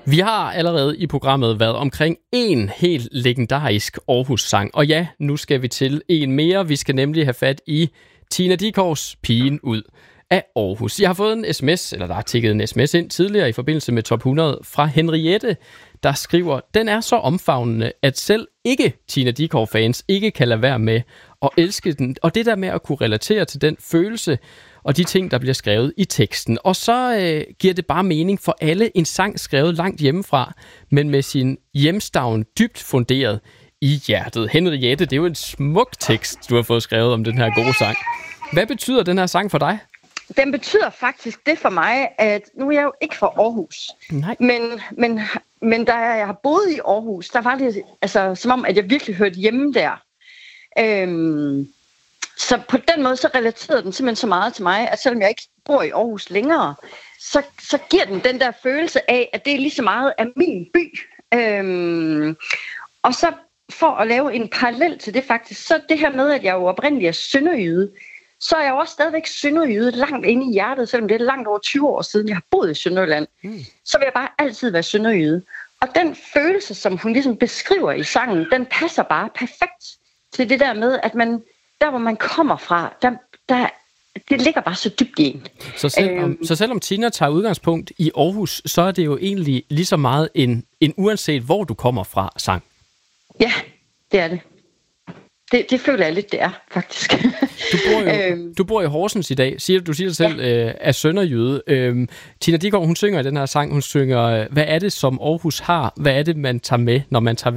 Vi har allerede i programmet været omkring en helt legendarisk Aarhus-sang. Og ja, nu skal vi til en mere. Vi skal nemlig have fat i Tina Dickows Pigen ud af Aarhus. Jeg har fået en sms, eller der er tikket en sms ind tidligere i forbindelse med Top 100 fra Henriette, der skriver, den er så omfavnende, at selv ikke Tina Dickow-fans ikke kan lade være med at elske den. Og det der med at kunne relatere til den følelse og de ting, der bliver skrevet i teksten. Og så giver det bare mening for alle en sang skrevet langt hjemmefra, men med sin hjemstavn dybt funderet i hjertet. Henriette, det er jo en smuk tekst, du har fået skrevet om den her gode sang. Hvad betyder den her sang for dig? Den betyder faktisk det for mig, at nu er jeg jo ikke fra Aarhus. Nej. Men da jeg har boet i Aarhus, der var det altså, som om, at jeg virkelig hørte hjemme der. Så på den måde, så relaterede den simpelthen så meget til mig, at selvom jeg ikke bor i Aarhus længere, så giver den der følelse af, at det er lige så meget af min by. Og så for at lave en parallel til det faktisk, så det her med, at jeg jo oprindeligt er sønderjyde, så er jeg jo også stadigvæk sønderjyde langt inde i hjertet, selvom det er langt over 20 år siden, jeg har boet i Sønderjylland. Så vil jeg bare altid være sønderjyde. Og den følelse, som hun ligesom beskriver i sangen, den passer bare perfekt til det der med, at man, der hvor man kommer fra, det ligger bare så dybt i en. Så selvom Tina tager udgangspunkt i Aarhus, så er det jo egentlig lige så meget en uanset hvor du kommer fra sang. Ja, det er det. Det føler jeg lidt, det er, faktisk. Du bor i Horsens i dag. Du siger dig selv, er sønderjyde. Tina Dickow, hun synger i den her sang, hun synger, hvad er det, som Aarhus har? Hvad er det, man tager med, når man tager